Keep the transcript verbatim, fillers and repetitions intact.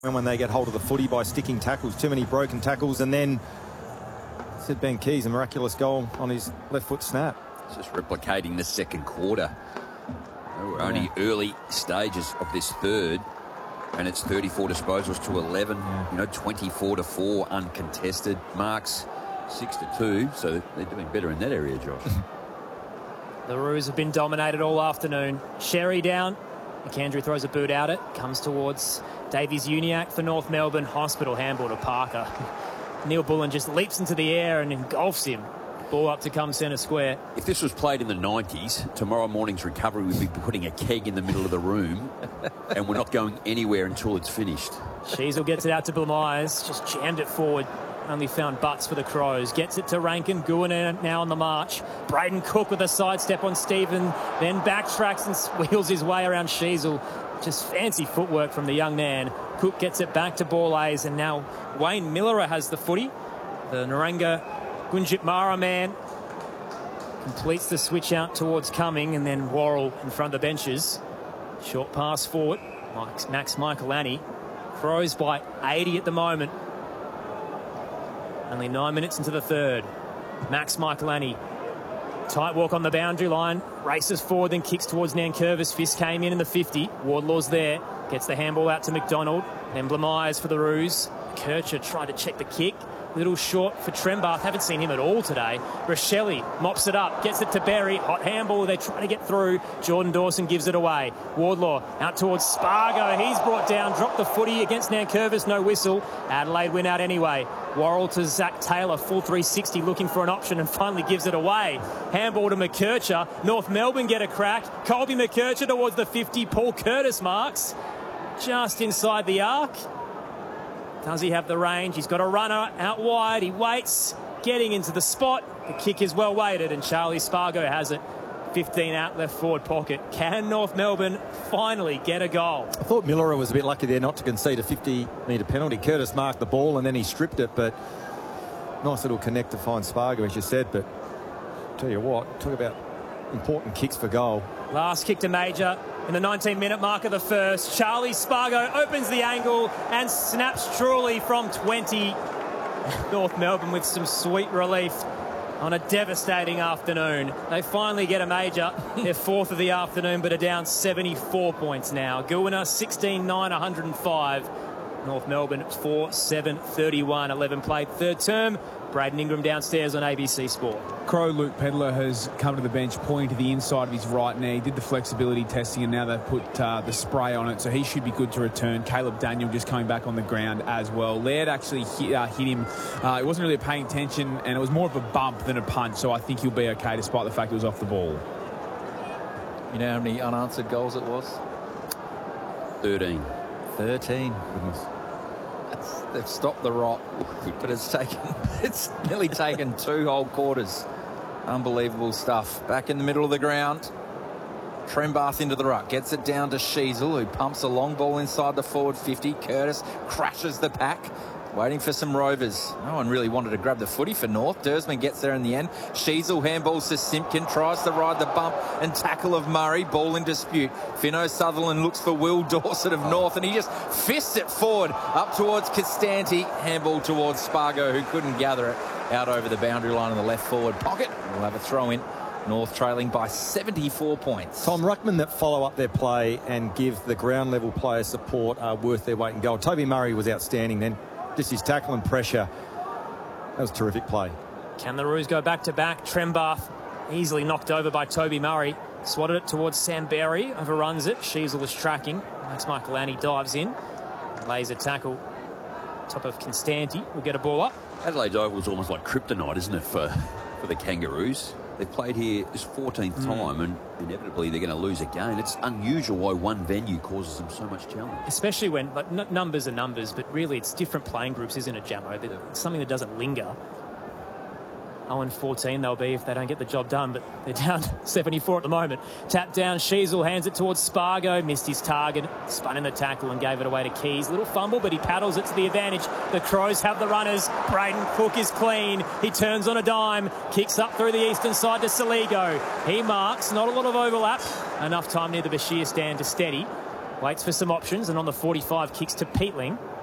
when they get hold of the footy by sticking tackles, too many broken tackles, and then Sid Ben Keys, a miraculous goal on his left foot snap. It's just replicating the second quarter. We're yeah. only early stages of this third, and it's thirty-four disposals to eleven. Yeah. You know, twenty-four to four uncontested marks, six to two. So they're doing better in that area, Josh. The Roos have been dominated all afternoon. Sherry down. McAndrew throws a boot out it. Comes towards Davies Uniacke for North Melbourne. Hospital handball to Parker. Neil Bullen just leaps into the air and engulfs him. Ball up to come centre square. If this was played in the nineties, tomorrow morning's recovery would be putting a keg in the middle of the room and we're not going anywhere until it's finished. Sheasel gets it out to Blamires. Just jammed it forward. Only found butts for the Crows. Gets it to Rankin. Guinan now on the march. Braden Cook with a sidestep on Stephen. Then backtracks and wheels his way around Sheasel. Just fancy footwork from the young man. Cook gets it back to Borlase. And now Wayne Miller has the footy. The Naranga Gunjip Mara man completes the switch out towards Cumming. And then Worrell in front of the benches. Short pass forward. Max, Max Michaelani. Crows by eighty at the moment. Only nine minutes into the third. Max Michaelani. Tight walk on the boundary line. Races forward, then kicks towards Nankervis. Fist came in in the fifty. Wardlaw's there. Gets the handball out to McDonald. Then Blamires for the Roos. Kircher tried to check the kick. Little short for Trembath. Haven't seen him at all today. Rochelle mops it up. Gets it to Berry. Hot handball. They try to get through. Jordan Dawson gives it away. Wardlaw out towards Spargo. He's brought down. Dropped the footy against Nankervis. No whistle. Adelaide win out anyway. Worrell to Zach Taylor. Full three sixty looking for an option and finally gives it away. Handball to McKercher. North Melbourne get a crack. Colby McKercher towards the fifty. Paul Curtis marks. Just inside the arc. Does he have the range? He's got a runner out wide. He waits, getting into the spot. The kick is well weighted, and Charlie Spargo has it. fifteen out left forward pocket. Can North Melbourne finally get a goal? I thought Miller was a bit lucky there not to concede a fifty metre penalty. Curtis marked the ball and then he stripped it, but nice little connect to find Spargo, as you said. But tell you what, talk about important kicks for goal. Last kick to Major. In the nineteen minute mark of the first, Charlie Spargo opens the angle and snaps truly from twenty. North Melbourne with some sweet relief on a devastating afternoon. They finally get a major. They're fourth of the afternoon, but are down seventy-four points now. Guinan sixteen nine, one hundred five. North Melbourne four seven, thirty-one, eleven played. Third term. Braden Ingram downstairs on A B C Sport. Crow Luke Pedler has come to the bench pointing to the inside of his right knee, did the flexibility testing, and now they've put uh, the spray on it, so he should be good to return. Caleb Daniel just coming back on the ground as well. Laird actually hit, uh, hit him. Uh, he wasn't really paying attention, and it was more of a bump than a punch, so I think he'll be okay despite the fact it was off the ball. You know how many unanswered goals it was? thirteen. thirteen. Goodness. They've stopped the rot, but it's taken it's nearly taken two whole quarters. Unbelievable stuff. Back in the middle of the ground. Trembath into the ruck. Gets it down to Sheasel, who pumps a long ball inside the forward fifty. Curtis crashes the pack. Waiting for some rovers. No one really wanted to grab the footy for North. Dersman gets there in the end. Sheasel handballs to Simpkin. Tries to ride the bump and tackle of Murray. Ball in dispute. Finno Sutherland looks for Will Dorset of North, and he just fists it forward up towards Costanti. Handball towards Spargo, who couldn't gather it out over the boundary line in the left forward pocket. We'll have a throw in. North trailing by seventy-four points. Tom, ruckmen that follow up their play and give the ground level players support are worth their weight in gold. Toby Murray was outstanding then. Just his tackle and pressure. That was a terrific play. Can the Roos go back to back? Trembath easily knocked over by Toby Murray. Swatted it towards Sam Berry. Overruns it. Sheasel was tracking. Max Michaelani dives in. Lays a tackle. Top of Constanti. Will get a ball up. Adelaide's Oval was almost like kryptonite, isn't it, for, for the Kangaroos? They've played here this fourteenth mm. time, and inevitably they're going to lose again. It's unusual why one venue causes them so much challenge. Especially when like, n numbers are numbers, but really it's different playing groups, isn't it, Jamo? It's something that doesn't linger. oh and fourteen they'll be if they don't get the job done, but they're down seventy-four at the moment. Tap down, Sheasel hands it towards Spargo, missed his target, spun in the tackle and gave it away to Keys. Little fumble, but he paddles it to the advantage. The Crows have the runners. Braden Cook is clean. He turns on a dime, kicks up through the eastern side to Saligo. He marks, not a lot of overlap. Enough time near the Bashir stand to steady. Waits for some options, and on the forty-five kicks to Peatling.